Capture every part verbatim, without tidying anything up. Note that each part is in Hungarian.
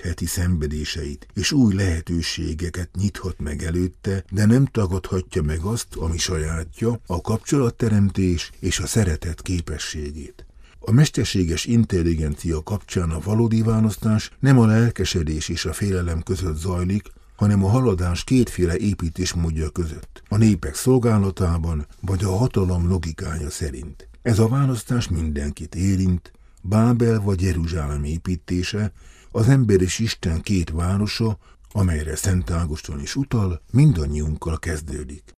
enyhítheti szenvedéseit, és új lehetőségeket nyithat meg előtte, de nem tagadhatja meg azt, ami sajátja, a kapcsolatteremtés és a szeretet képességét. A mesterséges intelligencia kapcsán a valódi választás nem a lelkesedés és a félelem között zajlik, hanem a haladás kétféle építésmódja között, a népek szolgálatában vagy a hatalom logikája szerint. Ez a választás mindenkit érint, Bábel vagy Jeruzsálem építése, az ember és Isten két városa, amelyre Szent Ágoston is utal, mindannyiunkkal kezdődik.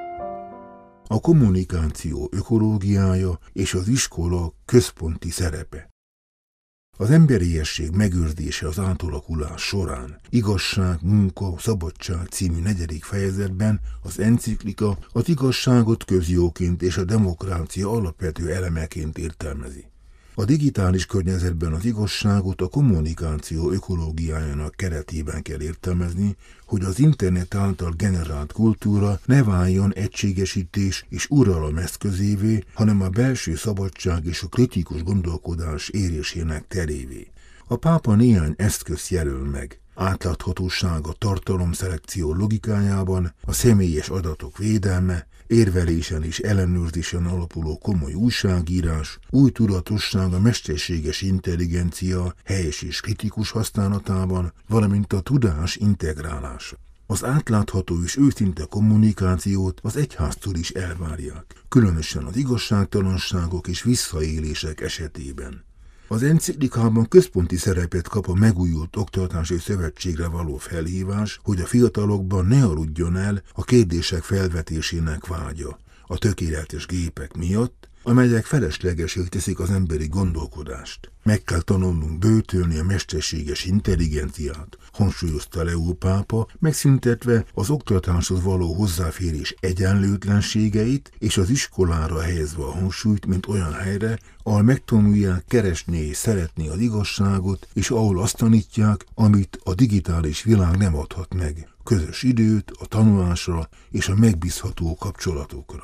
A kommunikáció ökológiája és az iskola központi szerepe. Az emberiesség megőrzése az átalakulás során, Igazság, munka, szabadság című negyedik fejezetben az enciklika az igazságot közjóként és a demokrácia alapvető elemeként értelmezi. A digitális környezetben az igazságot a kommunikáció ökológiájának keretében kell értelmezni, hogy az internet által generált kultúra ne váljon egységesítés és uralom eszközévé, hanem a belső szabadság és a kritikus gondolkodás érésének terévé. A pápa néhány eszközt jelöl meg. Átláthatóság a tartalomszelekció logikájában, a személyes adatok védelme, érvelésen és ellenőrzésen alapuló komoly újságírás, új tudatosság a mesterséges intelligencia helyes és kritikus használatában, valamint a tudás integrálása. Az átlátható és őszinte kommunikációt az egyháztól is elvárják, különösen az igazságtalanságok és visszaélések esetében. Az enciklikában központi szerepet kap a megújult oktatási szövetségre való felhívás, hogy a fiatalokban ne aludjon el a kérdések felvetésének vágya, a tökéletes gépek miatt, amelyek feleslegesé teszik az emberi gondolkodást. Meg kell tanulnunk böjtölni a mesterséges intelligenciát, hangsúlyozta Leó pápa, megszüntetve az oktatáshoz való hozzáférés egyenlőtlenségeit és az iskolára helyezve a hangsúlyt, mint olyan helyre, ahol megtanulják keresni és szeretni az igazságot, és ahol azt tanítják, amit a digitális világ nem adhat meg, közös időt a tanulásra és a megbízható kapcsolatokra.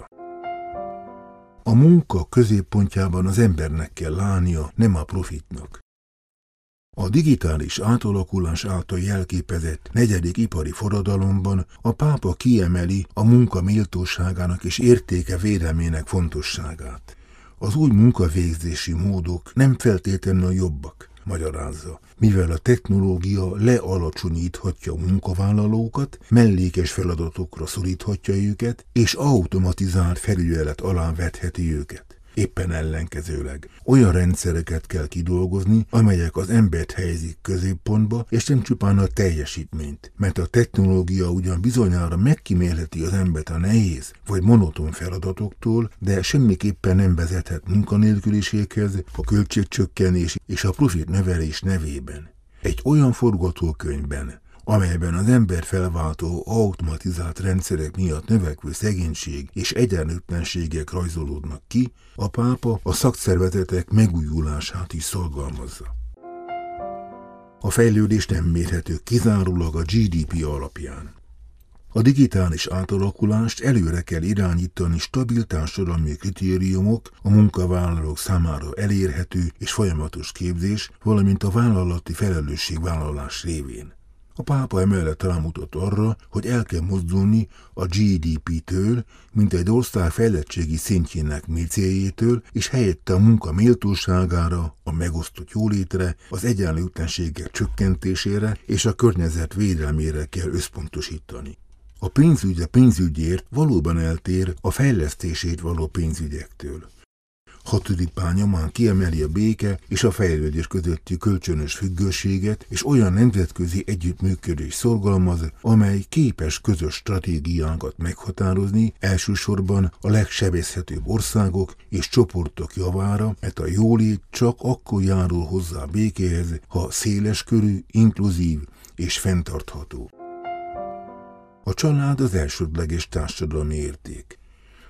A munka középpontjában az embernek kell állnia, nem a profitnak. A digitális átalakulás által jelképezett negyedik ipari forradalomban a pápa kiemeli a munka méltóságának és értéke védelmének fontosságát. Az új munkavégzési módok nem feltétlenül jobbak, magyarázza, mivel a technológia lealacsonyíthatja a munkavállalókat, mellékes feladatokra szoríthatja őket, és automatizált felügyelet alá vetheti őket. Éppen ellenkezőleg olyan rendszereket kell kidolgozni, amelyek az embert helyezik középpontba, és nem csupán a teljesítményt, mert a technológia ugyan bizonyára megkímélheti az embert a nehéz vagy monoton feladatoktól, de semmiképpen nem vezethet munkanélküliséghez, a költségcsökkenés és a profit növelés nevében. Egy olyan forgatókönyvben, amelyben az ember felváltó automatizált rendszerek miatt növekvő szegénység és egyenlőtlenségek rajzolódnak ki, a pápa a szakszervezetek megújulását is szorgalmazza. A fejlődés nem mérhető kizárólag a gé dé pé alapján. A digitális átalakulást előre kell irányítani stabil társadalmi kritériumok, a munkavállalók számára elérhető és folyamatos képzés, valamint a vállalati felelősségvállalás révén. A pápa emellett rámutat arra, hogy el kell mozdulni a gé dé pé-től, mint egy ország fejlettségi szintjének mércéjétől, és helyette a munka méltóságára, a megosztott jólétre, az egyenlőtlenségek csökkentésére és a környezet védelmére kell összpontosítani. A pénzügy a pénzügyért valóban eltér a fejlesztését való pénzügyektől. Hatodik pál nyomán kiemeli a béke és a fejlődés közötti kölcsönös függőséget, és olyan nemzetközi együttműködés szorgalmaz, amely képes közös stratégiánkat meghatározni, elsősorban a legsebezhetőbb országok és csoportok javára, mert a jólét csak akkor járul hozzá a békéhez, ha széleskörű, inkluzív és fenntartható. A család az elsődleges társadalmi érték.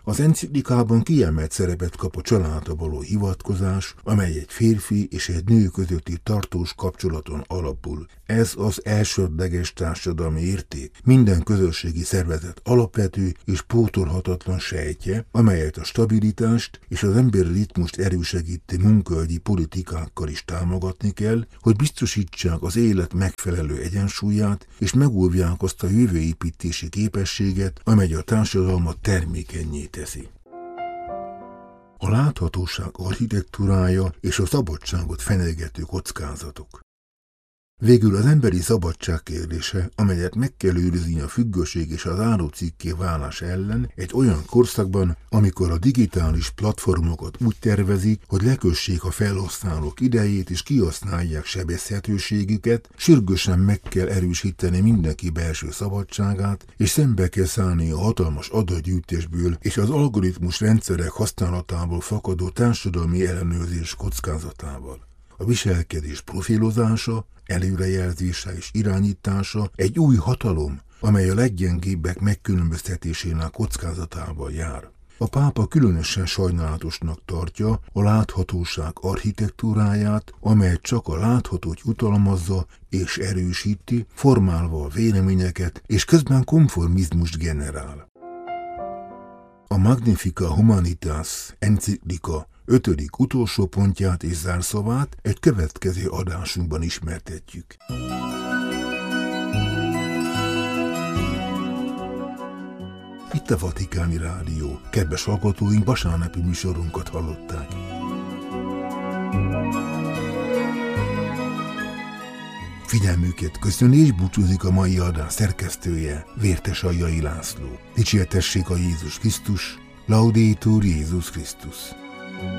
Az enciklikában kiemelt szerepet kap a családra való hivatkozás, amely egy férfi és egy nő közötti tartós kapcsolaton alapul. Ez az elsődleges társadalmi érték, minden közösségi szervezet alapvető és pótolhatatlan sejtje, amelyet a stabilitást és az emberi ritmust erősegítő munkaügyi politikákkal is támogatni kell, hogy biztosítsák az élet megfelelő egyensúlyát, és megóvják azt a jövőépítési képességet, amely a társadalmat termékennyé teszi. A láthatóság architektúrája és a szabadságot fenyegető kockázatok. Végül az emberi szabadság kérdése, amelyet meg kell őrizni a függőség és az árucikké válás ellen egy olyan korszakban, amikor a digitális platformokat úgy tervezik, hogy lekössék a felhasználók idejét és kihasználják sebezhetőségüket, sürgősen meg kell erősíteni mindenki belső szabadságát, és szembe kell szállni a hatalmas adatgyűjtésből és az algoritmus rendszerek használatából fakadó társadalmi ellenőrzés kockázatával. A viselkedés profilozása, előrejelzése és irányítása egy új hatalom, amely a leggyengébbek megkülönböztetésének kockázatával jár. A pápa különösen sajnálatosnak tartja a láthatóság architektúráját, amely csak a láthatót jutalmazza és erősíti, formálva a véleményeket, és közben konformizmust generál. A Magnificat Humanitas enciklika ötödik utolsó pontját és zárszavát egy következő adásunkban ismertetjük. Itt a Vatikáni Rádió. Kedves hallgatóink, vasárnapi műsorunkat hallották. Figyelmüket köszöni és búcsúzik a mai adás szerkesztője, Vértes Aljai László. Dicsértessék a Jézus Krisztus, Laudetur Jézus Krisztus.